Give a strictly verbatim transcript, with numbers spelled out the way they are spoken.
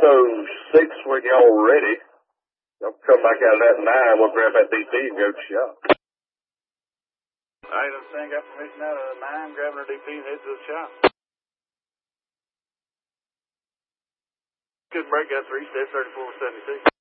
oh six when y'all ready. Y'all come back out of that nine, we'll grab that D P and go to shop. All right, I'm saying got permission out of the nine, grabbing her D P and head to the shop. Good break, got three steps, thirty-four seventy-six.